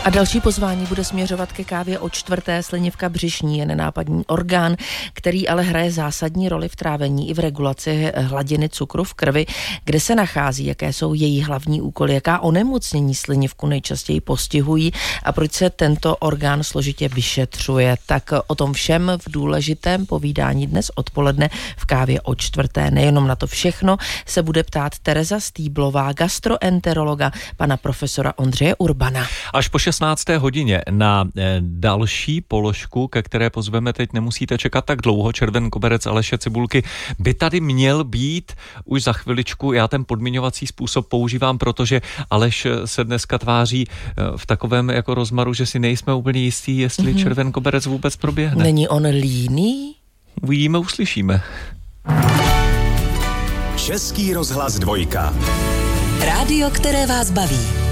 A další pozvání bude směřovat ke kávě o 4. Slinivka břišní je nenápadný orgán, který ale hraje zásadní roli v trávení i v regulaci hladiny cukru v krvi. Kde se nachází, jaké jsou její hlavní úkoly, jaká onemocnění slinivku nejčastěji postihují a proč se tento orgán složitě vyšetřuje. Tak o tom všem v důležitém povídání dnes odpoledne v kávě o 4. Nejenom na to všechno se bude ptát Tereza Stýblová, gastroenterologa, pana profesora Ondřeje Urbana. Až po 16. hodině na další položku, ke které pozveme teď, nemusíte čekat tak dlouho, červenkoberec Aleše Cibulky by tady měl být už za chviličku. Já ten podmiňovací způsob používám, protože Aleš se dneska tváří v takovém jako rozmaru, že si nejsme úplně jistí, jestli červenkoberec vůbec proběhne. Není on líný? Uvidíme, uslyšíme. Český rozhlas 2. Rádio, které vás baví.